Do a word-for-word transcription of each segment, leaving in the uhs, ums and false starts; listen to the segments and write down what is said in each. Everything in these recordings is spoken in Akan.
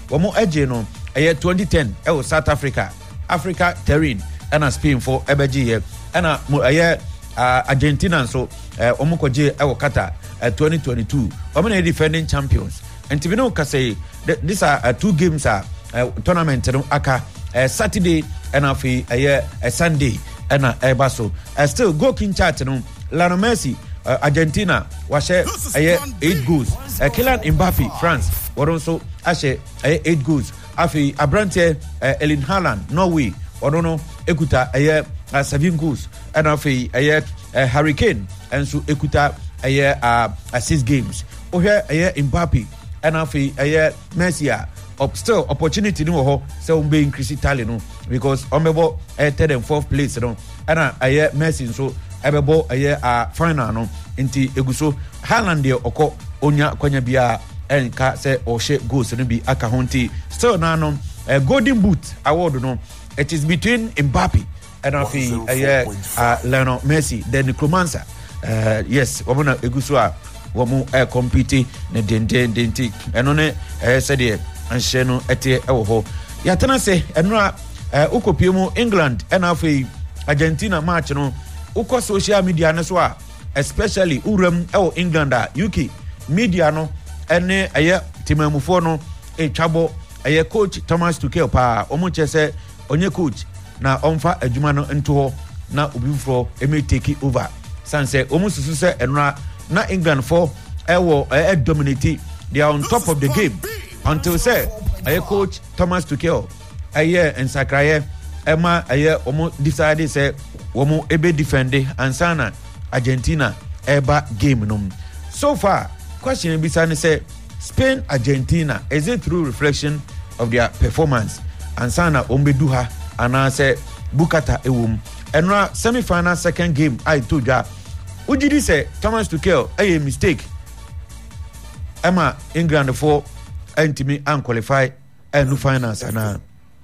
wɔn agye no ɛyɛ twenty ten ɛwɔ South Africa Africa terrain ɛna Spain for ɛbɛgye yɛ ɛna ɛyɛ Argentina nso wɔn kɔgye ɛwɔ Qatar twenty twenty-two wɔn na defending champions and we know kase these are uh, two games are uh, tournament no aka uh, Saturday and afi ɛyɛ uh, Sunday ɛna ɛba so uh, still goal king chart no Lionel Messi uh, Argentina wahyɛ ɛyɛ eight goals uh, Kylian Mbappe France wɔn nso ahyɛ ɛyɛ eight goals afi abrante uh, Erling Haaland Norway wɔn no ekuta ɛyɛ uh, seven goals ɛna afi ɛyɛ uh, Harry Kane ɛnso ekuta ɛyɛ uh, uh, six games ohwɛ ɛyɛ Mbappe ɛna afi ɛyɛ Messi a up still opportunity ni wɔ hɔ sɛ wɔn bɛ increase tally no because wɔn bɛ bɔ ɛyɛ third and fourth place no ɛna ɛyɛ Messi nso ɛbɛbɔ ɛyɛ a final no nti egu so Haaland deɛ ɔkɔ onya kwanya bia ɛnka sɛ ɔhyɛ goals no bi aka ho nti still na no uh, golden boot award no it is between Mbappe ɛna afi ɛyɛ uh, Lionel Messi then Necromancer uh, yes wɔn na egu so a wɔn ɛɛ compete ne dendendenti ɛno ne ɛyɛ sɛdeɛ anhyɛ no ɛte ɛwɔ hɔ yɛatena sɛ ɛno a ɛɛ ukopie mu England ɛna afei Argentina match no ukɔ social media no so a especially uram ɛwɔ England a U K media no ɛne ɛyɛ timamufoɔ no ɛtwabɔ ɛyɛ coach Thomas Tuchel paa wɔn kyɛ sɛ ɔnyɛ coach na ɔmfa adwuma no nto hɔ na obi foforɔ ɛmɛ take over sanse wɔn susu sɛ ɛno a na England for ɛwɔ ɛɛ dominate they are on top of the game until say ɛyɛ coach Thomas Tuchel ɛyɛ nsakraeɛ ɛma ɛyɛ wɔn decide sɛ wɔn ebe defend ansana Argentina ɛba game no so far question bisa ne sɛ Spain Argentina is it true reflection of their performance ansana wɔn bɛ du ha anaasɛ bukata ɛwɔ mu ɛnura semi final second game a ɛto dwa ujidi say Thomas Tuchel a mistake Emma England for entimi and qualify and no finance ana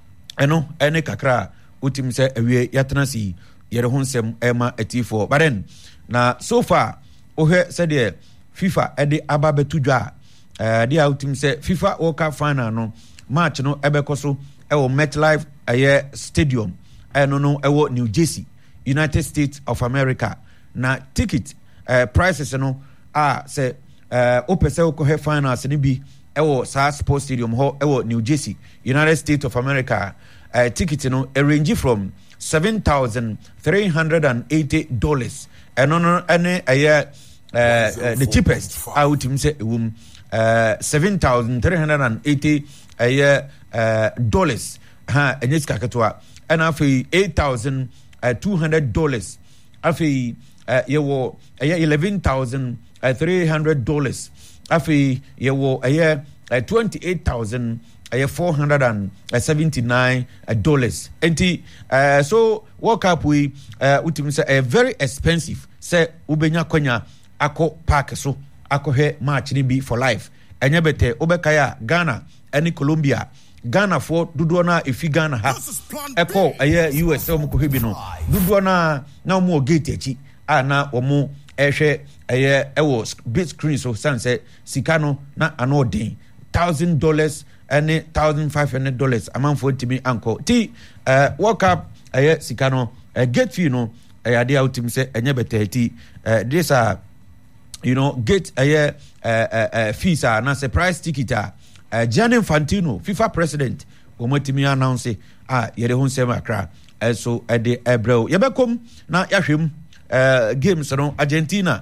eno ene kakra utim say awie yatena si yere ho nsem Emma eti for but then na so far ohwe said the FIFA e de aba betu dwa eh de utim say FIFA World Cup final no match no ebeko so e wo MetLife aye stadium eno no e wo New Jersey United States of America na ticket uh, prices no ah say uh opese ko he finals ni bi ewo sa sports stadium ho ewo New Jersey United States of America uh, ticket no a range from seven thousand three hundred eighty dollars and no ene aye uh, the cheapest out him say um uh seven thousand three hundred eighty aye uh, dollars ha enyes kaketwa and afi eight thousand two hundred dollars afi Uh, yewo uh, eleven thousand three hundred dollars afi yewo uh, uh, twenty-eight thousand four hundred seventy-nine dollars enti uh, so World Cup we uh, utim say uh, very expensive say ubenya konya akọ park so akọ he match ni bi for life enye bete obekaya Ghana eni Colombia Ghana for dudu na efi Ghana ha eko aye U S A mo ko hebi no dudu na na mo gate echi ana omo ehwe eye ewo big screen so sanse sikano na anodin one thousand dollars and one thousand five hundred dollars amount for timi anko ti uh, World Cup eye sikano uh, gate fee no eye ade outim se enye betati uh, this are you know gate eye uh, uh, uh, fees are na surprise ticket uh, Gianni Infantino FIFA president omotimi announce ah yere ho nsem akra so ede ebrel yebekom na yahwem Uh, games no Argentina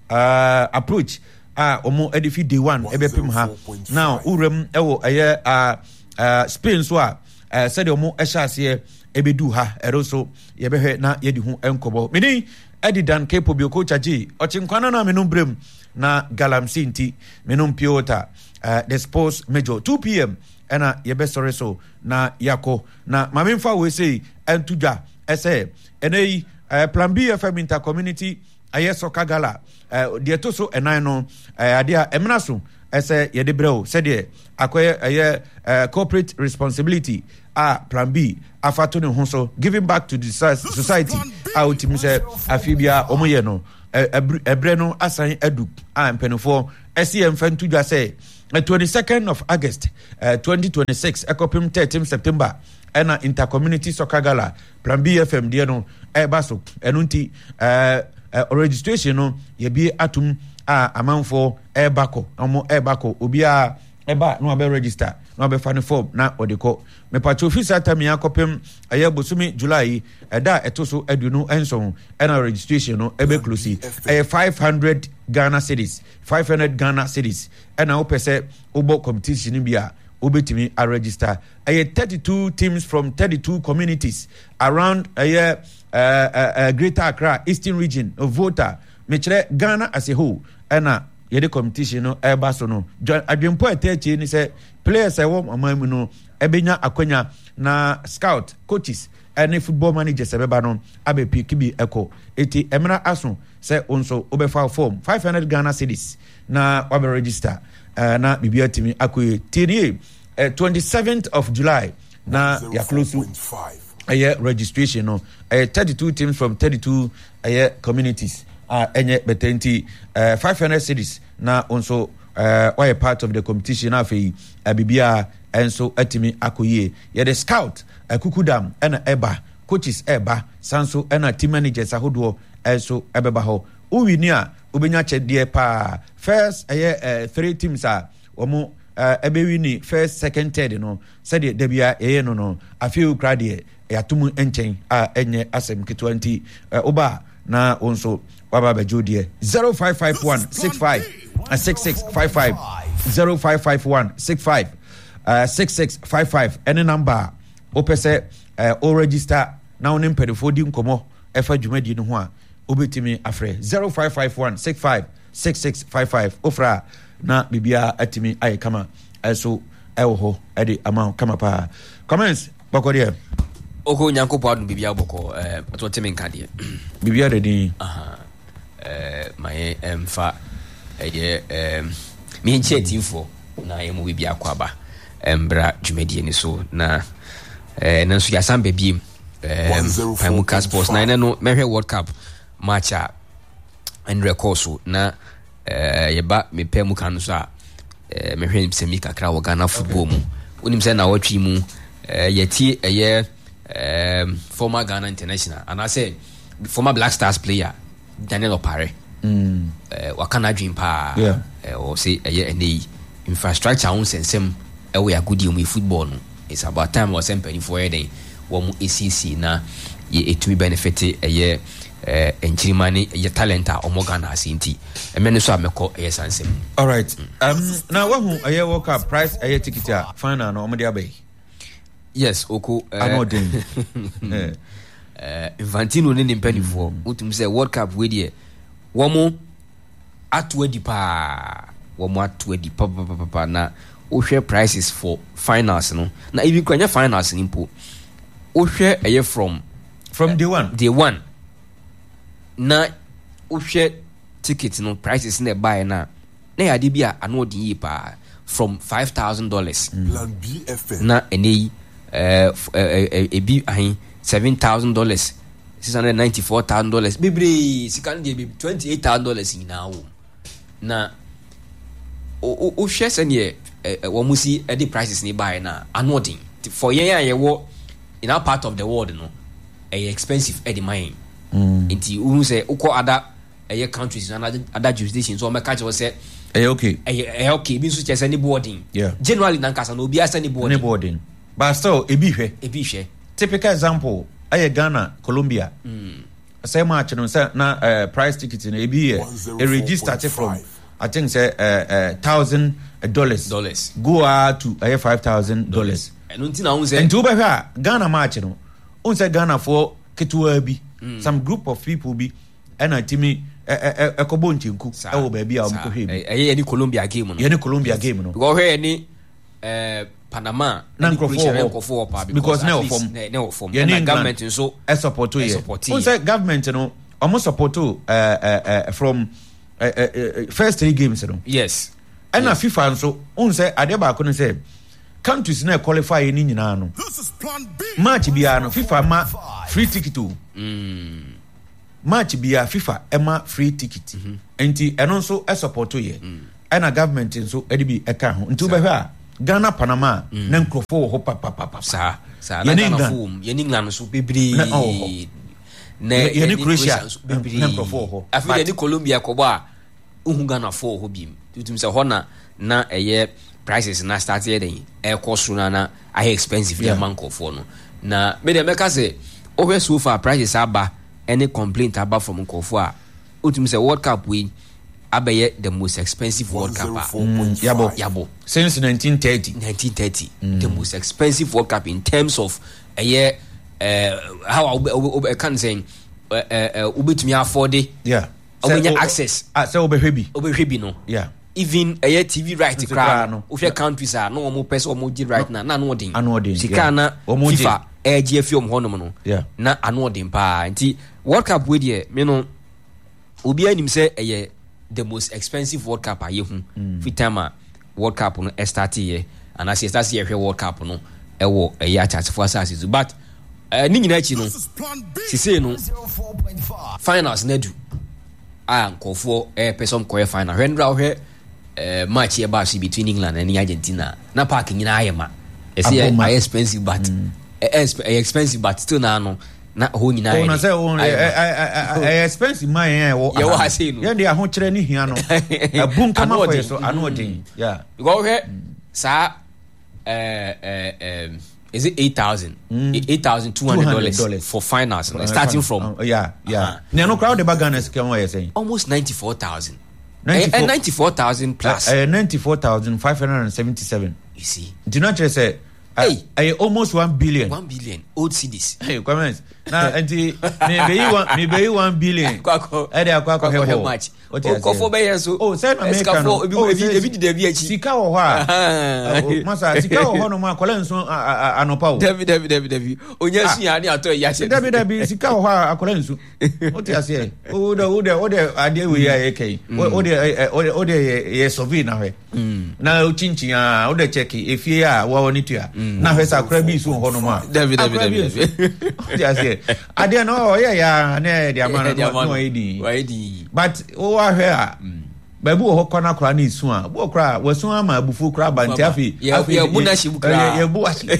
uh, approach ah uh, omo edifi day one ebepem ha now urem ewo eye uh, uh, Spain so a uh, said omo ehase ebedu ha eroso yebehwe na yedi hu enkobo meni edidan kepo bi okochaji ochinkwana na menum brem na galamsi nti menum piota uh, the sports major two p.m. ena yebesore so na yako na mamemfa we say entudwa ese enei Uh, Plan B F M Intercommunity aye soccer gala uh, de to so enan no uh, ade a emna so ese ye de breo said ye akoye aye uh, corporate responsibility a Plan B afato ne ho so giving back to the society out him say afibia omoye no ebre no asan adu a mpenofo ese emfa ntudwa say uh, twenty-second of August uh, twenty twenty-six ekopim thirteenth September ena intercommunity soccer gala plan B F M de no e ba so eno nti uh, uh, registration no ye bi atum a amanfo e bako omo e bako obi a e ba no be register no be fan form na odiko me pacho officer tami akopem aye bosumi July eda etoso adunu enso ena registration no e be close e five hundred Ghana cedis five hundred Ghana cedis ena opese obo competition bia obetimi a register aye thirty-two teams from thirty-two communities around aye uh, uh, uh, Greater Accra Eastern Region of voter me chere Ghana as a whole ena yede competition no eba so no adwempo etechi ni say players ewo amamu no ebenya akwanya na scout coaches any football managers ebeba no abe pikibi eko eti emra aso say onso obefa form five hundred Ghana cedis na obe register uh, na bibia timi akoye tini uh, twenty-seventh of July na ya close to aye registration no uh, thirty-two teams from thirty-two aye communities uh, enye betenti uh, five hundred cedis na onso uh, why part of the competition afi uh, bibia enso atimi akoye ye the scout uh, kukudam ena eba coaches eba sanso ena team managers ahodo enso ebeba ho uwini a ubenya chedie pa first aye uh, three teams are omo uh, ebewini first second third no said de bia eye no no afi ukra de yatumu enchen a enye asem kitwanti uh, oba na onso waba bejodie zero five five one six five and six six five five zero five five one six five uh six six five five any number opese uh o register na onim pedifo di nkomo efa dwumadi no ho a obetimi afre zero five five one six five six six five five ofra na bibia atimi ay kama eso ewo ho edi ama kama pa comments bokode oko nyankopo adu bibia boko eh to temi nkade bibia de din aha eh my emfa eh em mi nchetifo na yemu bibia kwaba embra dwumadi ni so na eh nanso ya sambe biem eh Pamuka Sports na no mehwe World Cup match a and record so na eh yeba me Pamuka no so a eh mehwe semi kakra wo Ghana football mu onim se na watwi mu eh yeti eye um former Ghana international and I say former Black Stars player Daniel Opare mm eh wakana dream pa yeah eh o say eye ene infrastructure on sensem e we agudi mu football no it's about time was empany for a day wo mu A C C na ye etumi benefit eye eh enchirimani ye talent a omogana asinti emene so ameko eye sansem. All right um now wahu eye World Cup price eye ticket a final no omde abai. Yes, oko uh, anodin eh uh, Infantino ne nimpanifo utum say World Cup we dey womo atwedi pa womo atwedi pa pa pa pa na o share prices for finals no na even kwanya finals nimpo o share eye from from uh, day one day one na o share ticket no prices na buy na na ya de bia anodin yi pa from five thousand dollars plan B F M na ene Uh, uh, uh, uh, be uh, seven thousand dollars, six hundred ninety four thousand dollars. Bibi, si kan be twenty eight thousand dollars in now. Na o o shares any uh, one musi uh, the prices nearby na anoding for ye ye wo in our part of the world no uh, expensive at the mine. Mm. Inti unu say uko other uh, countries and other, other jurisdictions so my catch was say eh okay eh okay bi so chese any boarding. Yeah. Generally nankasa no bi asa any boarding. Any boarding. But still, ebi hwe. Ebi hwe. Typical example, aye Ghana, Colombia. Mm. Say match no say na uh, price ticket no ebi a register from I think say uh, uh, thousand dollars. Dollars. Go out to aye five thousand dollars. And until now say and to be here, Ghana match no. On say Ghana for ketua bi. Mm. Some group of people be and I timi e ekobo ntinku e wo ba bia o mko hwe bi. Aye any Colombia game no. Ye ni Colombia game no. Go hwe any eh Panama na nkofo because na form na form na government so e support ye on say government no almost support uh, uh, uh, from uh, uh, uh, first three games no yes and yes. Na FIFA so on say ade ba ko no say countries na qualify ni nyina no match bia no FIFA ma free ticket mm match bia FIFA e ma free ticket enti eno so e support ye ɛna government nso ɛde bi ɛka ho nti wobɛhwɛ a Ghana Panama na nkrofo ho papa papa sa sa na Ghana form ye England so bebre na ye ni Croatia bebre na nkrofo ho afi de Colombia ko ba uhu Ghana for ho bim tutum se ho na na ɛyɛ prices na start here den e cost na na I expensive the man ko for no na me de meka say over so far prices aba any complaint aba from nkofo a utum say World Cup we abeye the most expensive World Cup mm, yabo yabo since nineteen thirty nineteen thirty mm. the most expensive World Cup in terms of a year uh, how I can say uh uh ubetumi afford it yeah obenya access ah say obehwe bi obehwe bi no yeah even a year T V right crowd no we countries are no more person or more right now na no odin sika na FIFA A G F um honom no yeah na ano odin pa nti World Cup we there me no obi anim say a the most expensive World Cup aye hu fi time World Cup no start here and as start here World Cup no e wo e ya chat for asase but eh ni nyina chi no si say no finals na du ah nkofo eh person ko final hendra hwe eh match e ba si between England and Argentina na park nyina ayema e say e expensive but mm. e expensive but still na no na ho nyina ayema na say o e expensive man e wo ye wo ha say no ye dey aho kire ni hia no abun kama for so ano odin yeah go hwe sa eh eh is it eight thousand mm. eight thousand two hundred dollars for finals uh, starting from uh, yeah yeah ne no crowd the baganas can what you saying almost ninety-four thousand and ninety-four thousand plus uh, uh, ninety-four thousand five hundred seventy-seven you see do not just say hey uh, uh, almost one billion one billion old cedis hey comments na anti me be you one me be you one billion kwako e dey akwa how much o for be here so oh say na make no e bi dey bi achi sika wo ho a masa sika wo ho no ma kola nso anopa wo david david david david onya sua ni ato ya che david david sika wo ho a akola nso o ti ase o de o de o de ade we ya ek o de o de ye survey na hwe na o chinchin a o de check efie a wo woni tua na hwe sa akora bi so ho no ma david david david o ti ase ade no yeah yeah na de amana no edi edi but o wa hwe a babu ho kona kora na isu a bo kora wasu ama abufu kora banti afi afi ya bu na shibu kora ya bu ashi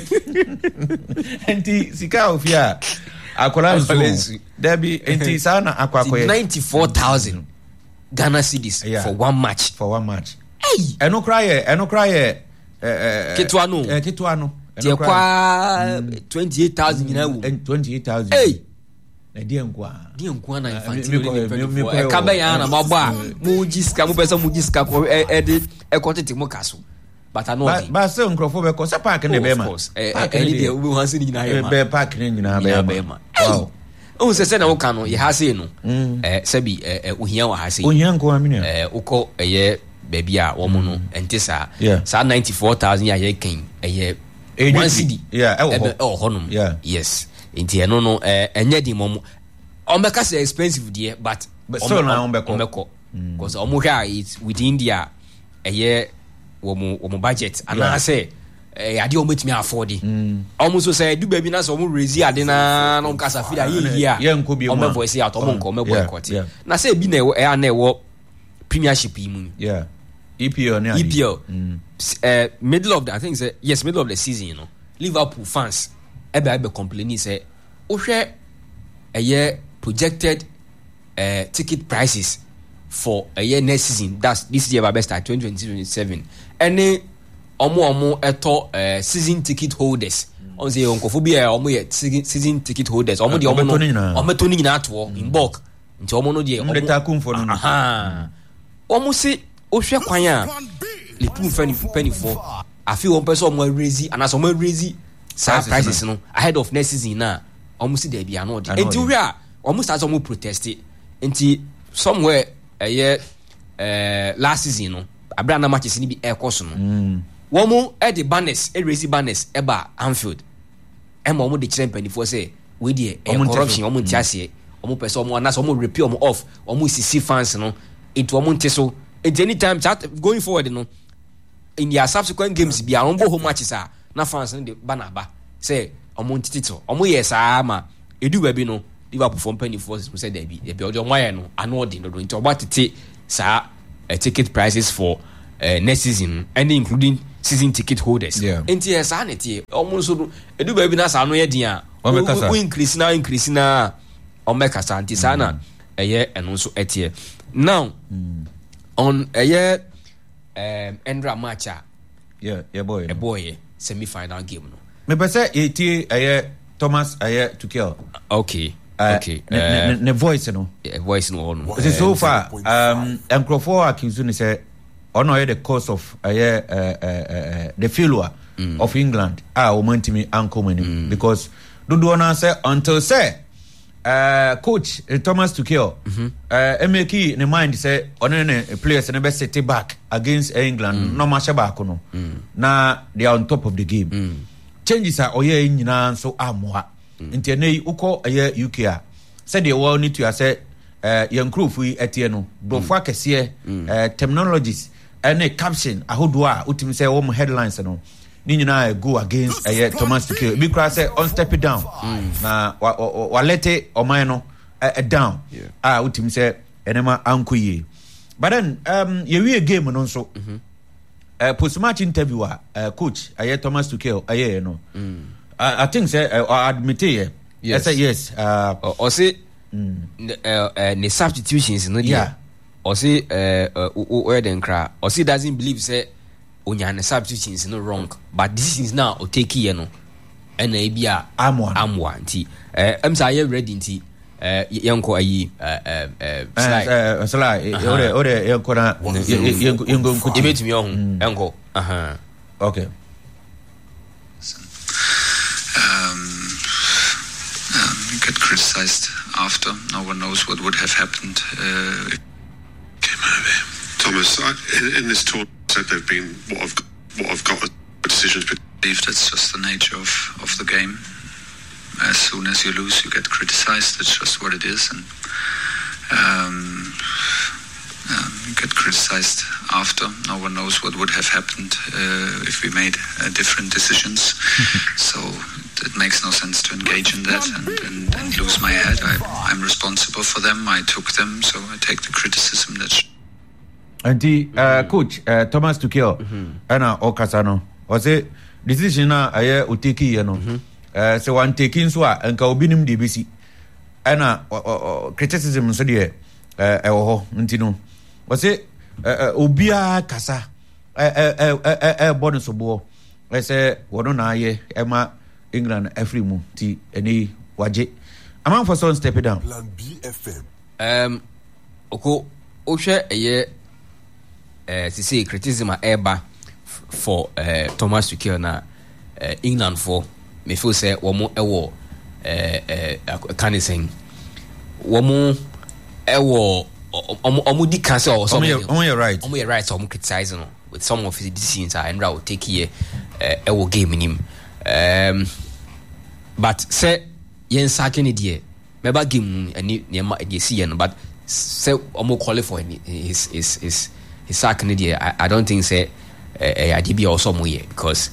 enti sika ofia akola nsu debi enti sana akwakoye ninety-four thousand Ghana cedis yeah. for one match for one match hey eno kra ye eno kra ye eh kitwa no eh kitwa no tie kwa twenty-eight thousand nyina wu twenty-eight thousand hey na die nkwa die nkwa na infantile e ka be ya na maba mu jiska mu pesa mu jiska ko e de e ko tete mu kaso but ano di ba se nkrofo be ko se park ne be ma e e de u han se nyina ye ma be park ne nyina be ma wow o se se na wo kan no ye ha se no eh se bi eh ohia wa ha se ohia nko amini eh uko eye baby a wo mu no ente sa sa ninety-four thousand ya ye kan eye one cedi yeah e wo ho no yes enti eno no eh enye di mom o meka say expensive there but so na on beko beko because o mo hwa it with India eye wo mo wo mo budget ana say eh ade o metimi afford o mo so say du baby na so mo raise ade na no kasa fi da ye ye a o mo voice out o mo nko o mo boycott na say bi na e na e wo premiership yi mu yeah E P L E P L uh, middle of the I think say yes middle of the season you know Liverpool fans ebe ebe complaining say o hwe eye projected uh, ticket prices for a year next season that's this year by start twenty twenty-seven any omo omo eto uh, season ticket holders on say onkofo bi e omo ye season ticket holders omo de omo no omo to ni nyina to in bulk nti omo no de omo ta kumfo no aha omo se o hwe kwan a le pum fani penny for afi one person omo raise and as omo raise sa prices no ahead of next season na omo si there be anod enti we a omo start omo protest enti somewhere eh eh last season no abra na matches ni bi e course no wo mo e the banners e raise banners e ba Anfield e mo mo de kire penifo say we dey e corruption omo ntiase omo person omo na so omo repeal omo off omo sisi fans no into omo nteso enti anytime chat going forward no in their subsequent games bi a omo home matches a na fans no de banner ba say omo ntitito omo yes ama edu ba bi no Liverpool from penny forces said there be there be ojo why no ano dey no nti oba tete sa ticket prices for uh, next season and including season ticket holders. Yeah. Enti esa na tie almost so edu ba bi na sa no ye din a we increase na increase na o make asa anti sa na eye eno so etie. Now mm. on eye um Endra match a yeah yeah boy a boy semi final game no. Me pese etie eye Thomas eye Tuchel. Okay. Uh, okay. Ne, uh, ne, ne voice no. Yeah, voice no no. Uh, so far um Encrofor accused ni say ono the cause of uh, uh, uh, uh, the failure mm. of England ah o mantimi anko mani mm. because do do na say until say uh, coach uh, Thomas Tuchel mm-hmm. uh, make ne mind say ono ne players ne be sit back against England mm. no match back no mm. na they are on top of the game mm. changes are oye nyina so amoa mm. ntienei uko aye U K a say the world need to say uh, young crew fu etie no brofo akese mm. uh, terminologies any caption ahodo a utim say wo headlines no ni nyina go against uh, Thomas Tuchel be cry say on step it down mm. na wa, wa, wa lete oman no uh, down yeah. ah utim say enema ankoye but then um ye we game no so mm-hmm. uh, post match interview uh, coach uh, Thomas Tuchel aye no mm. I, I think say uh, I admit it yes. I say yes uh or, or say mm. uh, uh, the substitutions no yeah or say uh uh den kra or say doesn't believe say onya the substitutions no wrong but this is now o take here no and e bia amwa amwa nti eh am say ready nti eh yanko ayi eh eh slide eh slide ore ore yanko na yanko nkuti betumi ohun yanko aha okay um um get criticized after no one knows what would have happened uh Thomas, I, in, in this tour, said they've been what I've what I've got decisions. But that's just the nature of, of the game. As soon as you lose, you get criticized. That's just what it is, and um, um, you get criticized after. No one knows what would have happened uh, if we made uh, different decisions. So it makes no sense to engage in that and, and, and lose my head. I, I'm responsible for them. I took them, so I take the criticism. That's and the uh, coach uh, Thomas Tuchel ana okasa no o say decision na aye oteki ye no eh say one taking so a nka obi nim de besi ana criticism so de eh e wo ho nti no o say obi a kasa eh eh eh eh body so bo e say wono na aye e ma England every mu ti eni waje among for some step it down Plan B F M um oko o hwe eye Uh, to say criticism eba for uh, Thomas Tuchel na uh, England for me feel say womo ewo uh uh can saying womo ewo omo omo di can say or something omo you right omo you right omo criticizing no with some of his decisions and will take here uh, ewo game nim um but say yen sakene die meba game ani ne dey see no but say omo call for his his his his sack I, I don't think say eh uh, uh, D B also mo here because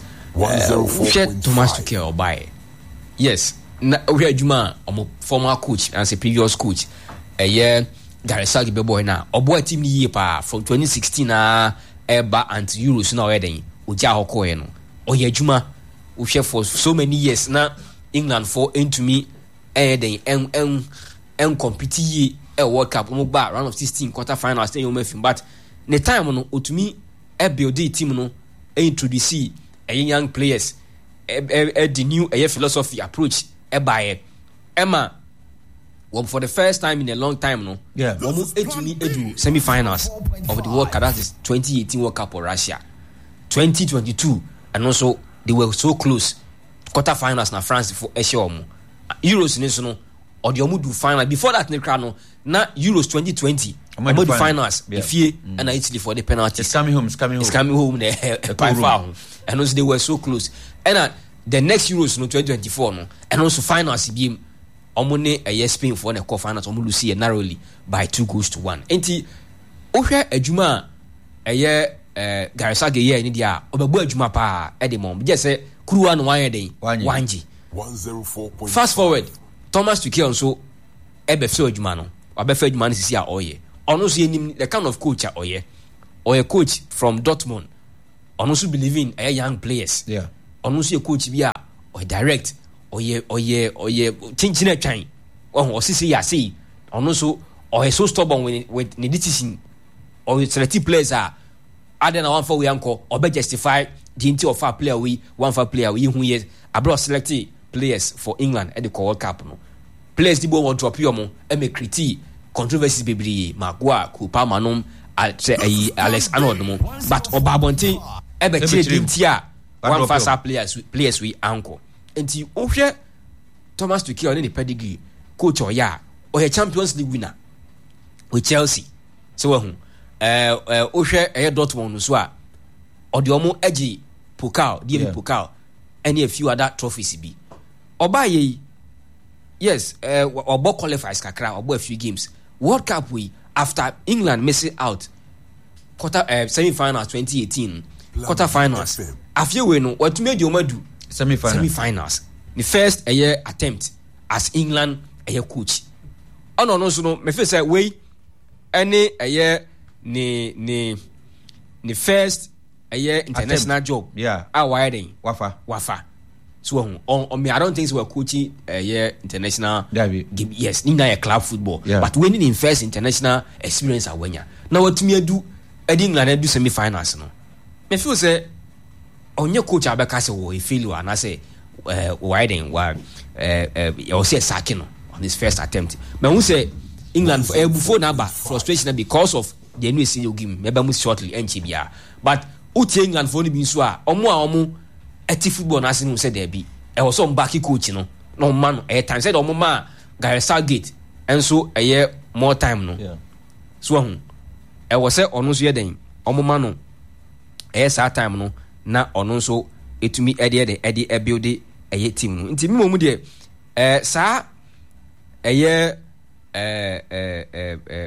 uh, Thomas Tuchel buy yes na we adwuma omo former coach and say previous coach eh yeah Gary Southgate boy na obo team ni year pa from twenty sixteen na eba anti Euros na oyeden oja hoko e no oye adwuma we share for so many years na England for into me eh den en en en compete ye e World Cup omo ba round of sixteen quarter finals then you make but the time no otumi e build the team no e introduce e young players e e the new e philosophy approach e by Emma well, for the first time in a long time no yeah almost etumi edu semi finals of the World Cup, that is twenty eighteen World Cup for Russia, twenty twenty-two and also they were so close quarter finals na France for Asia Euros ni so no or the omu do final before that ne kra no na Euros twenty twenty about the finals yeah. If you mm. and Italy for the penalties it's coming home it's coming home it's coming home the by far and also they were so close and uh, the next Euros no twenty twenty-four no and also finals game omone a Spain for the quarter finals omu lose narrowly by two goals to one enti ohwe adwuma eye eh Gary Southgate ye ni dia obebu adwuma pa e de mom je say kuruwa no wan den wanji one oh four point five fast forward Thomas Tuchel so ebe fe adwuma no abefa adwuma no sisi a oye ono so yenim the kind of coach a oye or a coach from Dortmund on also believing a young players yeah on also a coach be or direct or ye or ye or ye chinchine chain or sisi ya see on also or so stubborn with with the decision or selected players are other than one for we uncle or be justify the inti of our player we one for player we who is abroad selected players for England at the World Cup no players the want drop you mo e me critique controversies bebree Maguire Kupa Manom Alex Arnold mo but Obabonte e be chire dinti a one for our players players we uncle enti o hwe Thomas Tuchel on the pedigree coach or ya or a Champions League winner with Chelsea so who eh eh o hwe e Dortmund so a or the omo eji Pokal the Pokal and a few other trophies be oba ye yes eh obo qualifies kakra obo a few games World Cup we after England missing out quarter uh, semi-finals twenty eighteen quarter finals after we know what made you do semi-finals semi-finals the first a year attempt as England a year coach oh no no so no me feel say we any a year ni ni the first a year international attempt. Job yeah ah wiring wafa wafa so on, on me I don't think so we're coaching a uh, year international game yes in a club football yeah. But winning in first international experience at Wenya now what me do England do semi-finals no me feel say on your coach abeka say we fail and I say uh widen wa uh uh say sacking on his first attempt me who say England uh, before na ba frustration because of the new senior game maybe must shortly enchibia but uti England for be so a omo a omo eti football na sinu say there be e was some back coach no no man e time said omo ma Gareth Southgate and so a year more time no yeah so hu e was say onu so ye den omo ma no e sa time no na onu so etumi e de e de e build e ye team no nti mi mo de eh sa e ye eh eh eh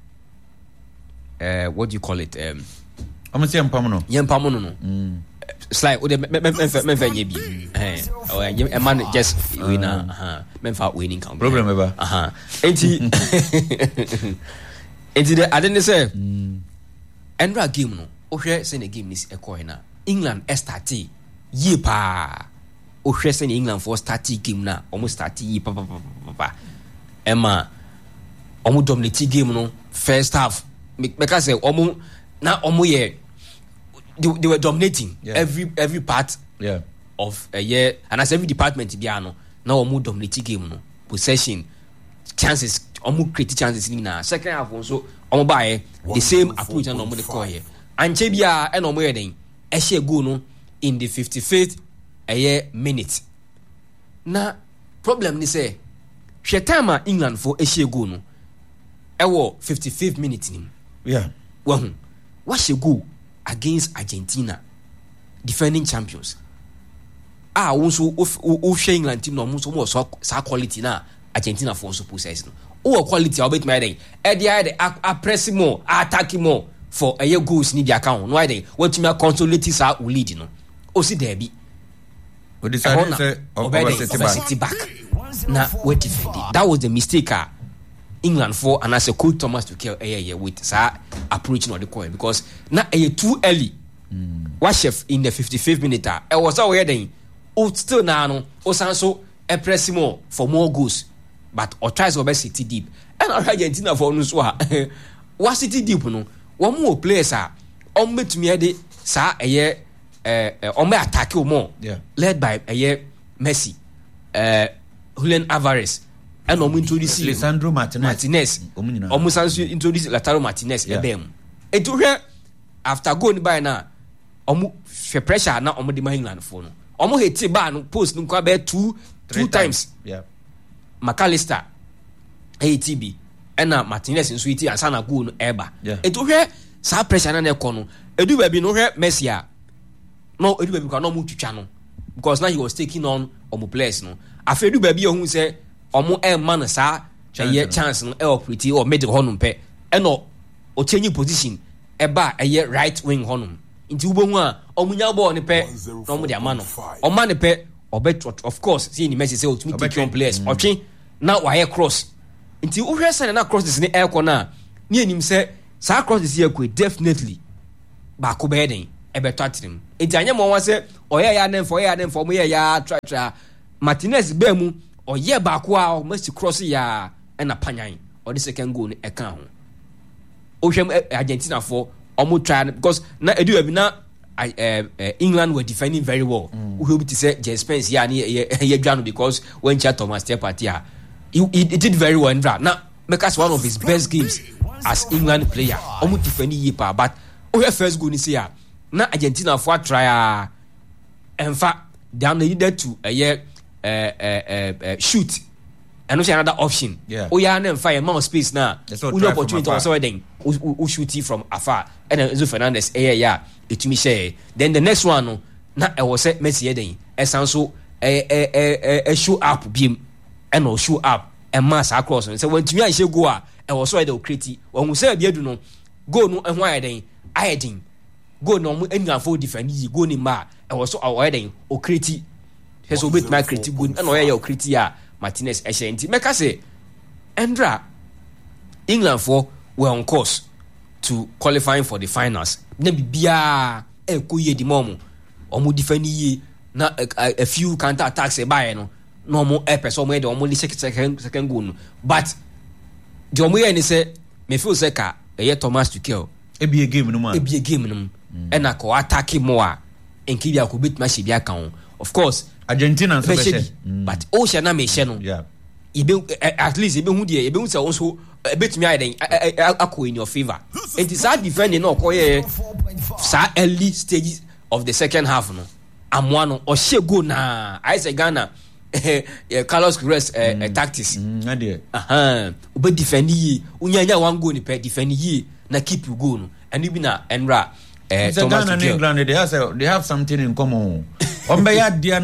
eh what do you call it um omo se empam no ye empam no no mm slide o de me me me me nye bi eh o e man just we na aha me fa winning count problem eba aha enti enti de ade ne say endra game no o hwe say na game is e coin na England e start yi pa o hwe say na England for start game na o mo start yi pa pa pa pa ema o mo dominate game no first half me ka say o mo na o mo ye They, they were dominating yeah. every every part yeah. of a year, and as every department biano now omu dominating game no possession chances omu create chances in na second half also omu buy the same approach and omu the call here and chebia and omu yeden e share goal no in the fifty-fifth a year minute na problem ni say she time England for e share goal no e wo fifty-fifth minute ni yeah wahu what she goal against Argentina defending champions ah also o share England team no mo so mo so quality na Argentina for so possess no o quality obet my den e dey dey a press more attack more for a year goals ni di account no dey what me consolate sa o lead no o si there be we decided say City back na we defend that was the mistake ah England for and as a coach Thomas Tuchel eh yeah with sa approach no the coin because na eh too early mm. what chef in the fifty-fifth minute ah e was away then o still na no o san so e press more for more goals but or tries over City deep and Argentina for no so ah what City deep no one more players ah on betumi de sa eh eh on me attack more yeah led by eh Messi eh Julian Alvarez and omu introduce Lisandro Martinez Martinez omu sanso introduce Lautaro Martinez ebem etu hwe after goal ni by na omu fe pressure na omu de ma England for no omu heti ba no post no kwa be two two times yeah McAllister A T B and Martinez nso iti ansa na goal no eba etu hwe sa pressure na na ekọ no edu ba bi no hwe Messi a no edu ba bi kwa no mu twitwa no because now he was taking on omu players no afedu ba bi ohun say omo e man sa eye chance no e operate or middle honum pe e no o change position e ba eye right wing honum nti ubohu a omunya ball ne pe no mo de amano o man ne pe obet of course see ni Messi say o tumi take on players o twen na why cross nti wo hwe say na cross this ne e ko na ni anim say sa cross this here ko definitely ba ko be den e be to atrem enti anya mo wan se oye ya nem for ya nem for mo ye ya tra tra Martinez be mu oye ba ko a Messi cross ya e na panyan or the second goal e kan ho o hwem Argentina for omo try because na edu abi na I, uh, uh, England were defending very well. Mm. We hope to say Jay Spence yeah yeah because when Chad Thomas step at here, he, he, he did very well. Now make us one of his best games as England player. Almost defending yepa, but oh yeah first goal this year. Now Argentina for try. In fact, they needed to uh, yeah uh, uh, uh, shoot. And also another option. Yeah. Oh yeah, and fire more space now. We no opportunity also then. We shoot it from afar. And then Enzo Fernandez, eh yeah, it me share. Then the next one, no, na I was set Messi then. As also a a a show up beam, and no show up and mass across. And so when to me I say go ah, I was so the create. When we say be do no go no and why then I didn't go no any for defend go ni ma. I was so aware then o create. Has obey my critique good and why your critique ah. Martinez Eshenti Meka say Endra England for were on course to qualifying for the finals. Na bibia e ko ye di momo omo defend ye na a, a few counter attacks e buy no no mo e person mo e de omo li second second goal no but the omo ye ni say me feel say ka e ye Thomas Tuchel e bi a game no man e bi a game no e na ko attack mo a enki bia ko bit ma she bia kan of course Argentina so be but o she na me she no yeah ibe at least ibe hu de ibe hu say also betumi ayi den akọ in your favor it is hard defending no koye sa early stages of the second half no amwa no o she go na I say Ghana Carlos Queiroz uh, uh, tactics na dey aha obe defend yi unyanya one goal ni pe defend yi na keep you go no and you be na Enra uh, Thomas Ghana and England they have they have something in common ombe ya dia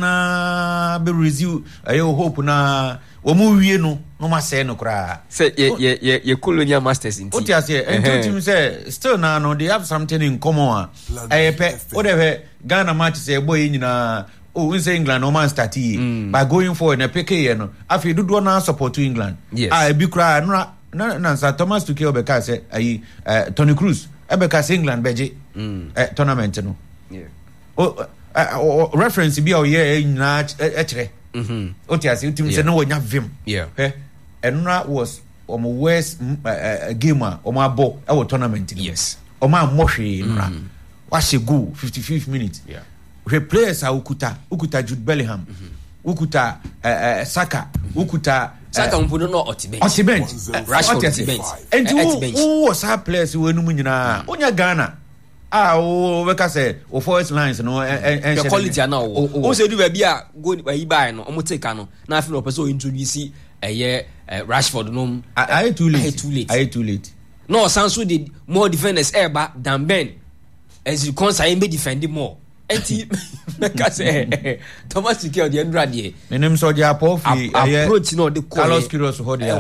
na be review ayo hope na omu wie no no ma say no kra say ye ye ye ye colonial masters in what you say and team say still na no they have something in common eh pe o de Ghana match say boy nyina oh we say England no man start here mm. by going forward na pick here no afi dodo na support to England yes. ah bi kra na na na Sir Thomas Tuchel be ka say ayi uh, Tony Cruz e be ka say England beje mm. uh, tournament no yeah oh uh, uh, reference bi o ye nyina e kire mhm otiase utim say no wonya vim yeah eh enra was omo west uh, game a omo abo e wo tournament yes omo amohwe enra wa she go fifty-fifth minute yeah we players are ukuta ukuta Jude Bellingham mm-hmm. ukuta uh, uh, Saka mm-hmm. ukuta uh, Saka mpuno no otibent otibent Rashford otibent and who was our players we no nyina onya Ghana ah o we ka say o forward lines no and the quality na o o say do be a go yi buy no o mo take no na afi no person introduce eh Rashford no I too late too late I too late no Sanso did more defenders ever than Ben as you consider be defending more enti meka say Thomas Tuchel the Endra de menim so dia apofi approach no the Carlos Queiroz ho dia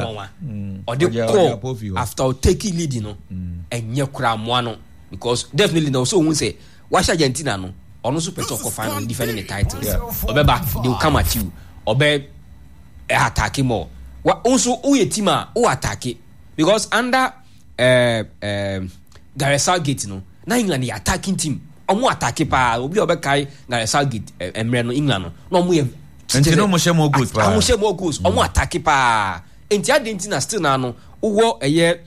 or the call after taking lead no enye kura mo no because definitely no so won say wash Argentina no ono so peto ko final defending the title obeba they will come at you obe attack more wa also who a team a who attack because under uh um Gareth Southgate no na England the attacking team omo attack pa obi obe kai Gareth Southgate emre no England no no mo ye enti no mo share more goals pa mo share more goals omo attack pa enti Argentina still na no wo eye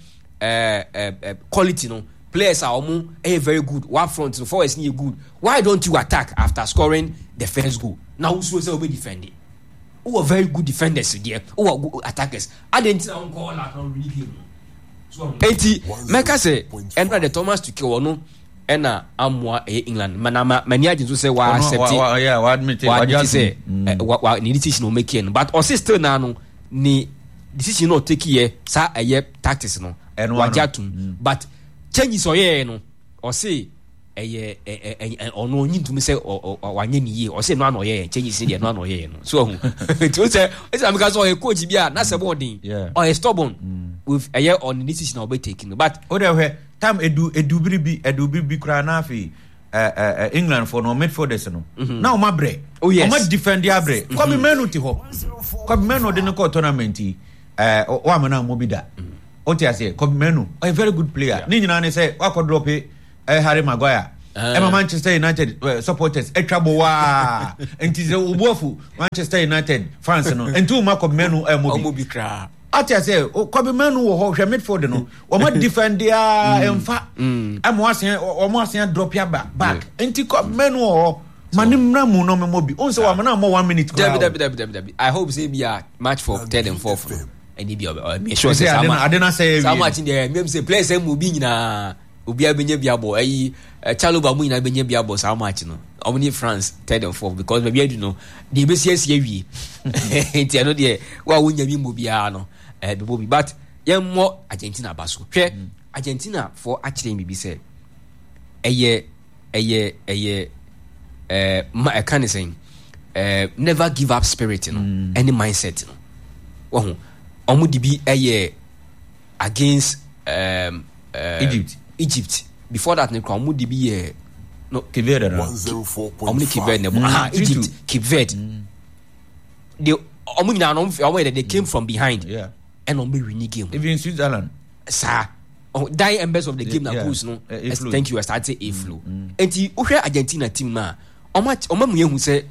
eh quality no players are omo eh very good one front so forwards ni good why don't you attack after scoring the first goal now who so say obe defend who are very good defenders there who are good attackers Argentina on goal like no really game so enti meka say Endra the Thomas Tuchel no ena amwa e England manama mani agent say wa accept yeah wa admit wa just say wa ni decision no make no but o still na no ni decision no take here sa eye tactics no wa jatum but changes o ye no o say eye ono nyintum say wanye ni ye o say no ano ye changes dey no ano ye no so hu to say it's am because o e coach bia na se boarding or stubborn with eye on decision o be taking but o dey time edu edubiri bi edubiri bi kra na afi eh eh England for no midfielders no na o ma bre o ma defend ya bre ko bi menu ti ho ko bi menu de no ko tournament eh o amana mo bi da o ti ase ko bi menu a very good player ni nyina ne say wa ko drop eh Harry Maguire Emma Manchester United uh, supporters etrabo wa enti ze obuafu Manchester United fans no enti ma ko menu e mo bi kra ati say ko be menu wo ho hwe midfield no o ma defend ya emfa amo asen o mo asen drop ya back enti ko menu ho manim na mu no me mo bi on say wa na mo one minute kra I hope say be a match for third and fourth and be me sure say some I didn't say some match in there me say players em bi nyina obi abenye biabo ayi Chaloba mu nyina benye biabo some match no omni France third and fourth because we do know the be see see awie enti ano de wa wonya bi mo bia no eh be bi but yem mo Argentina baso hwe Argentina for actually me bi say eye eye eye eh ma e kan say eh never give up spirit no mm. any mindset no wo omo di bi eye against um uh, Egypt Egypt before that ne omo di bi eh no Cape Verde one oh four point omo Cape Verde mm. ah Egypt Cape Verde mm. they omo nyina no omo they came from behind yeah and omo win game even Switzerland sir oh die embers of the game yeah, na goes no uh, yes, thank you I started a flow enti wo hwe Argentina team na omo omo mu yehu say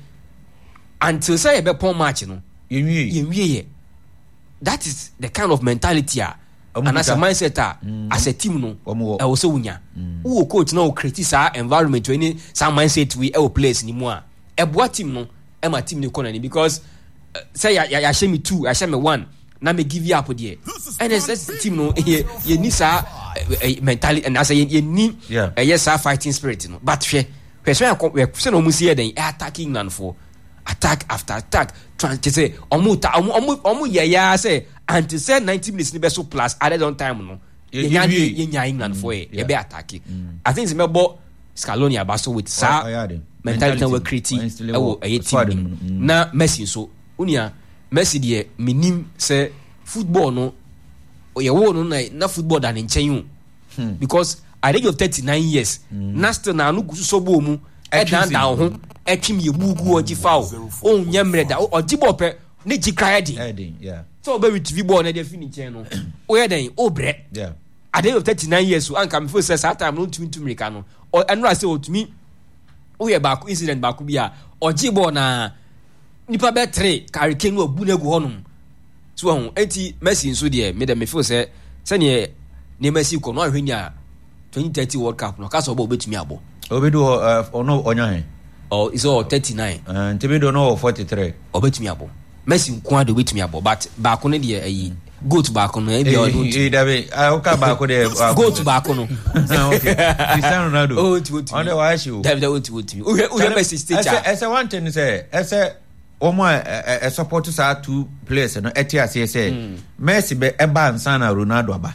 until say e be pon match no yenwie yenwie that is the kind of mentality ah and as a mindset ah mm. as a team no e wo so wunya wo coach no criticize environment to any some mindset we e place ni mu ah e boa team no e ma team ni corner ni because uh, say ya ya share me two I share me one na me give you up there and as team no ye ye ni sa mentality and as ye ni e yes fighting spirit no but hwe hwe so we say no mu see den attacking England for attack after attack trying to say omu omu omu ya ya say until say ninety minutes ni be so plus added on time no ye nya ye nya England for e be attack I think me bo Scaloni abaso with sa mentality we create e wo e team na Messi so unia Messi de minim say football no ye wo no na football da nchen because at the age of thirty-nine years na still na no gusu so bo mu e dan dan ho etwim ye bugu oji foul o nyamre da oji bope ne ji cry din yeah so be with T V ball na dey finish no o ye den o bre yeah at the age of thirty-nine years so anka me feel say that time no tumi tumi ka no o enra say o tumi o ye back incident back bia oji ball na nipa be three carry ken no obu na gu honum so ho enti Messi so de me dem me feel say say ne ne Messi ko no ahwenia twenty thirty World Cup no ka so bo betumi abo obedu ono onya he oh is all thirty-nine and Tibido no forty-three obetumi abo Messi nko ade obetumi abo but back no de ayi goat back no e bi o do e dabe o ka back de goat back no okay Cristiano Ronaldo oh ti ti on the why show dabe dabe ti ti o o Messi stage ese one thing say ese omo e support sa two players no eti ase say Messi be e ba nsa na Ronaldo aba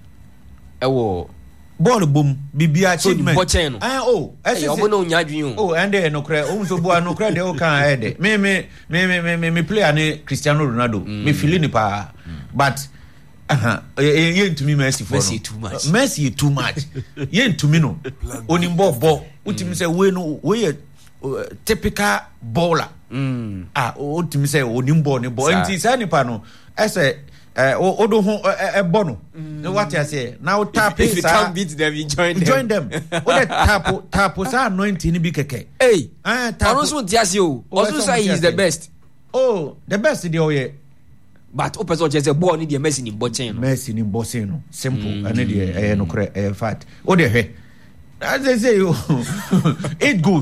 e wo ball boom bibia achievement ah oh ese omo no nya dwun oh ande no kre o so bua no kre de o kan ede me me me me me me player ne Cristiano Ronaldo me feel ni pa but aha ye ntumi Messi for Messi too much Messi too much ye ntumi no oni bo bo utimi say we no we typical bowler mm ah utimi say oni bo ni bo nti say ni pa no ese eh o do ho e bono no what you say now tap if you can't beat them you join them join them o de tap tap sa anointing ni bi keke hey ah tap also diasi o also say he is the best oh the best dey o ye but o person just say ball ni dey Messi ni bochen no Messi ni bochen no simple and dey eh no correct eh fat o de he as they say eight goals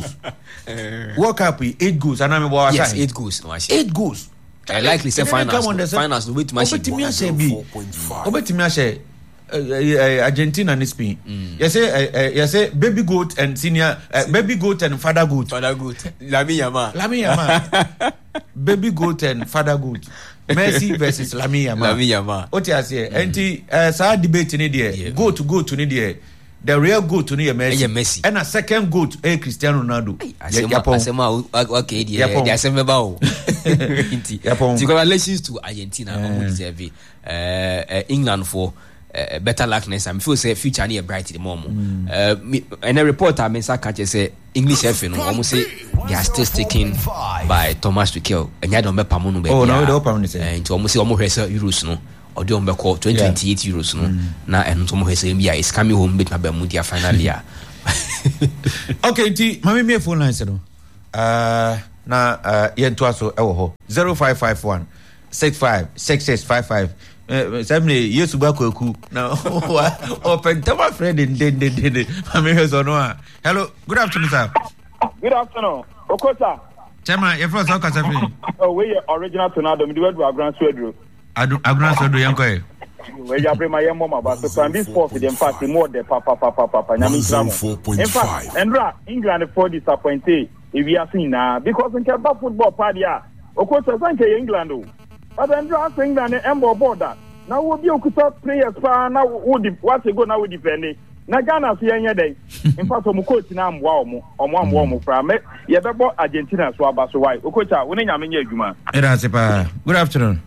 World Cup eight goals and am bo yes eight goals no eight goals I likely say finals finals no wait much obetimi ase bi obetimi ase Argentina and Spain you say you say baby goat and senior uh, baby goat and father goat father goat Lamine Yamal Lamine Yamal baby goat and father goat Messi versus Lamine Yamal Lamine Yamal what you say enti sa debate ni there goat goat ni there the real goat ni Messi Messi and a second goat eh Cristiano Ronaldo asema okay there there asema ba o congratulations to Argentina on deserve uh England for uh, better luck next time. I feel say future near bright the moment. Mm. Uh, and a reporter Mensa catch say English F N almost say they are still sticking by Thomas Tuchel. And ya don't be pamono be. Oh no, they open say. And to almost say almost hesa euros no. Or do be call twenty twenty-eight euros no. Na and to almost say is coming home with my Bermudia final year. Okay, T, my me phone line no. Uh na uh yen to aso e wo ho zero five five one six five six six five five. Uh, Sammy, yes, Baku. Now, open to my friend in den den den. Hello, good afternoon, sir. Good afternoon, Okota. Chema, your first Oka Safri. Oh, we original Tornado, we do our grand swedro. I do, I grand swedro, young boy. Where you bring my young mama, but so from this force, in fact, more than papa, papa, papa, one in fact, Andra, England for disappointed if we are seen now because in Keba football party, Okota, thank you, England. But then draft England and Ember border. Now we'll be able to players for now. What's a go now with defending? Now Ghana see any day. In fact, I'm coaching now. Wow, on one warm from it. You have bought Argentina so about so why? Okocha, when I'm in your Juma. Good afternoon.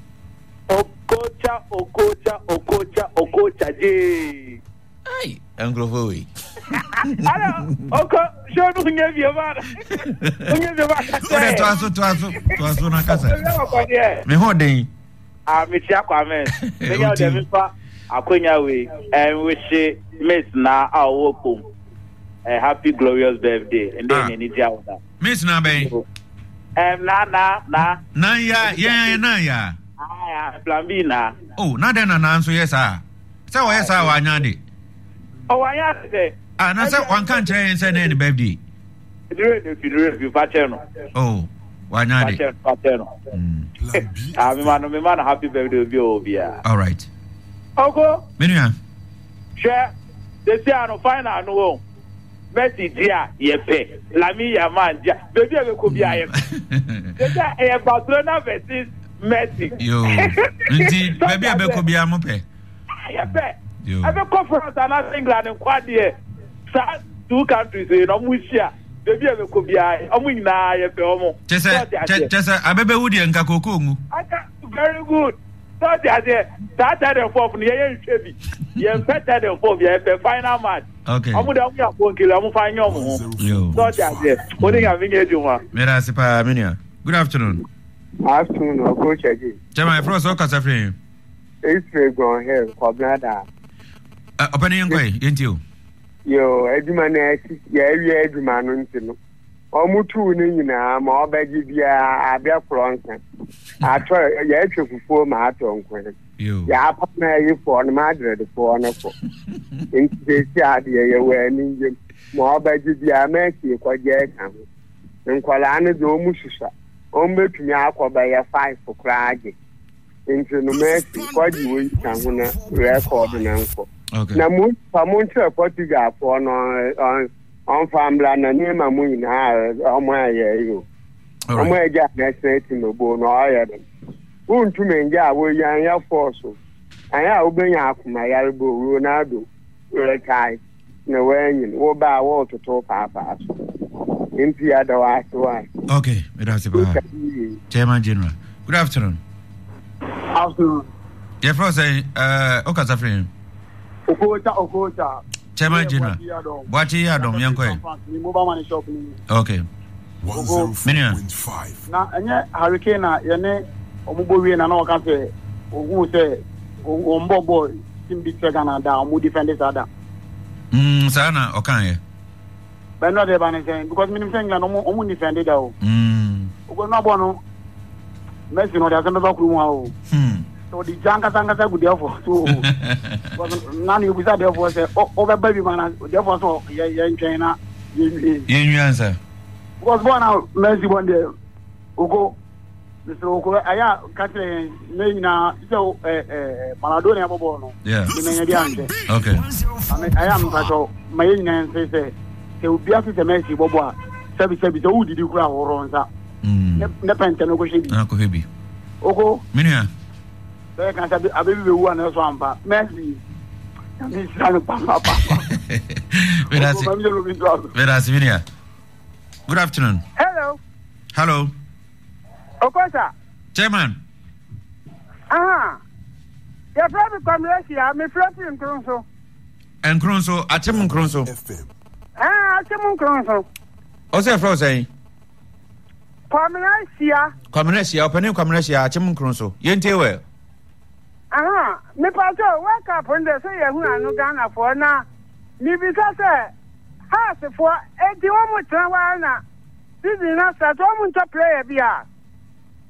Okocha, Okocha, Okocha, Okocha, J. Hey, Uncle Hoey. Okay, show me give you about. Give you about. To aso, to aso, to aso na kasa. Me holding. Ah, me chia kwame. Me ya de me fa akonya we. And we say miss na awokum. A happy glorious birthday. And then ni dia oda. Miss na ben. Em na na na. Na ya, ya na ya. Ah, plan B na. Oh, na den na answer yes ah. Say wo yes ah wa nyade. Oh, I say. Ah, na say one kan try say na birthday. Do it, do it, you pattern. Oh, wa nyade. Pattern, pattern. Ah, me man, me man, happy birthday be obia. All right. Okay. Menya. Share. They say I no final no. Messi dia yepe. Lami Yamal dia. Baby e ko bia yepe. They say e Barcelona versus Messi. Yo. Nti baby e ko bia mo pe. Yepe. Every conference and England and quad here. Two countries in Omusia. Baby e ko bia. Omu nyina yepe omo. Chese chese abebe wudi enka kokongu. Very good. So there that the fourth year you you better than fourth year the final match. Okay. Amu da mu akon kilo amu fa nyom. Yo. So there odi ga vinye juma. Mera sipa Minia. Good afternoon. Afternoon, Coach Eji. Chama e froso kasa free. It's going here for brother. Uh, open yen kwai yentio. Yo, eduma na ya ewie eduma no ntino. Omutu ni nyina ma obaji bia abia kronka. Atwa ya etwe fufuo ma ato nkwen. Yo. Ya apa na yi for na madred for na for. Nti si ade ye we ni njem. Ma obaji bia ma ki kwaje kan. Nkwala ne do mu hwehwa. Ombetumi akoba ya five for kraage. Nti no Messi kwaji we kan ho na record na nko. Okay. Na mu pamontre Portugal for no on on family na ni ma mu ina omo aye yo. Omo eja na seti no bo no aye dem. Untu menja wo yan ya force. Aya obenya akuma ya bo Ronaldo rekai na wenyin wo ba wo toto papa. Impi ada wa so. Okay, it has to be. Chairman General. Good afternoon. Afternoon. Yeah, for say uh Okaza friend. Okocha Okocha. Chairman General. Bwachi Adam yankwe. Okay. one oh four point five. Na enye hurricane na ye ne omugbo wie na na o ka se ogun se ombobo team big Canada omu defenders ada. Mm sana okan ye. But not the ban saying because minimum saying na omu defended da o. Mm. Ogo na bo no Messi no da se meba kuru wa o. Hmm. So the janga janga sa good therefore so na ni obusa therefore say over baby man therefore so ye ye ntwen na ye ye nyansa. Because born now Messi one day Ogo Mister Ogo aya katre me na so eh eh Maradona bobo no. Yeah. Okay. I am pato my name say say se obi afi se Messi bobo a sabi sabi so udi di kura horo nsa. Mm. Ne pente no go shebi. Na ko hebi. Ogo Minia. They can say abebi be wu na so ampa. Messi. Ni sanu papa papa. Verasi. Verasi Minia. Good afternoon. Hello. Hello. Okosa. Chairman. Ah. Your friend come here, me friend in Kronso. And Kronso, Atem Kronso. Ah, Atem Kronso. What's your friend saying? Commercia. Commercia, opening Commercia, Atem Kronso. Yente well. Ah, me pato, wake up on the say who are no Ghana for now. Me because Half for eighty one more season na start one player bia